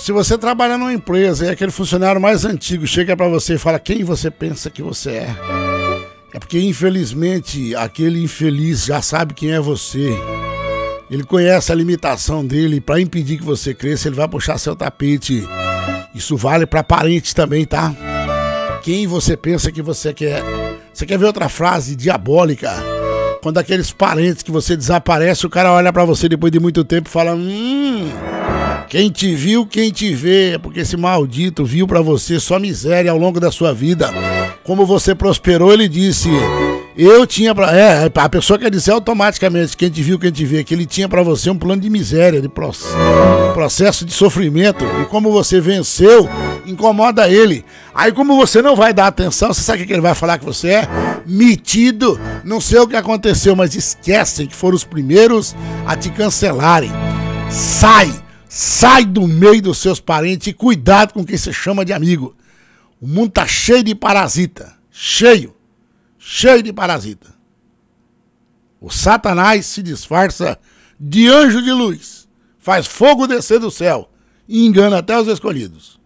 Se você trabalha numa empresa e aquele funcionário mais antigo chega pra você e fala quem você pensa que você é porque infelizmente aquele infeliz já sabe quem é você. Ele conhece a limitação dele, pra impedir que você cresça ele vai puxar seu tapete. Isso vale pra parente também, tá? Quem você pensa que você quer. Você quer ver outra frase diabólica? Quando aqueles parentes que você desaparece, o cara olha pra você depois de muito tempo e fala: quem te viu, quem te vê, porque esse maldito viu pra você só miséria ao longo da sua vida. Como você prosperou, ele disse: eu tinha pra... a pessoa quer dizer automaticamente, quem te viu, quem te vê, que ele tinha pra você um plano de miséria, de processo de sofrimento, e como você venceu, incomoda ele. Aí como você não vai dar atenção, você sabe o que ele vai falar que você é? Metido, não sei o que aconteceu, mas esquecem que foram os primeiros a te cancelarem. Sai do meio dos seus parentes e cuidado com quem você chama de amigo. O mundo tá cheio de parasita, cheio de parasita. O Satanás se disfarça de anjo de luz, faz fogo descer do céu e engana até os escolhidos.